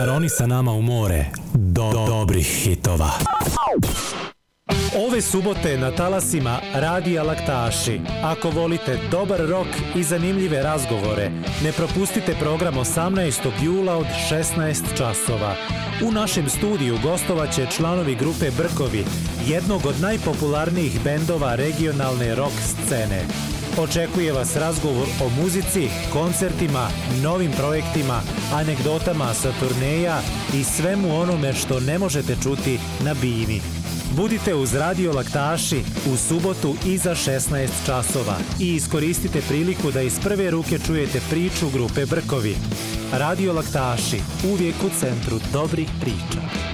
Zar oni sa nama u more dobrih hitova. Ove subote na talasima Radija Laktaši. Ako volite dobar rok i zanimljive razgovore, ne propustite program 18. jula od 16 časova. U našem studiju gostovaće članovi grupe Brkovi, jednog od najpopularnijih bendova regionalne rock scene. Očekuje vas razgovor o muzici, koncertima, novim projektima, anegdotama sa turneja i svemu onome što ne možete čuti na bini. Budite uz Radio Laktaši u subotu iza 16 časova i iskoristite priliku da iz prve ruke čujete priču grupe Brkovi. Radio Laktaši, uvijek u centru dobrih priča.